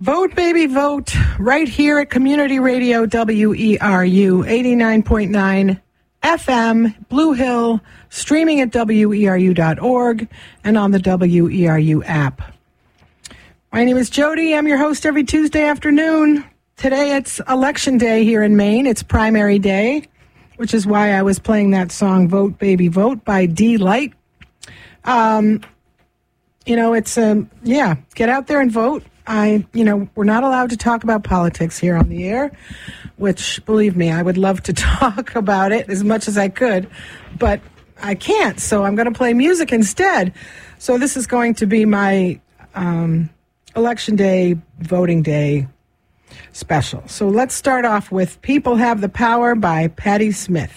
Vote, baby, vote, right here at Community Radio WERU 89.9 FM, Blue Hill, streaming at WERU.org and on the WERU app. My name is Jody. I'm your host every Tuesday afternoon. Today it's Election Day here in Maine. It's primary day, which is why I was playing that song, Vote, Baby, Vote by D-Light. Get out there and vote. We're not allowed to talk about politics here on the air, which, believe me, I would love to talk about it as much as I could, but I can't, so I'm going to play music instead. So this is going to be my Election Day, Voting Day special. So let's start off with People Have the Power by Patti Smith.